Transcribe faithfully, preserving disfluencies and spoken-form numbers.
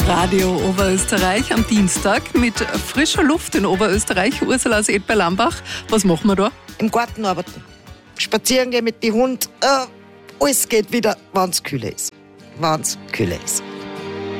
Radio Oberösterreich am Dienstag mit frischer Luft in Oberösterreich. Ursula aus Edberlambach, was machen wir da? Im Garten arbeiten, spazieren gehen mit dem Hund. Äh, alles geht wieder, wenn es kühl ist. Wenn es kühl ist.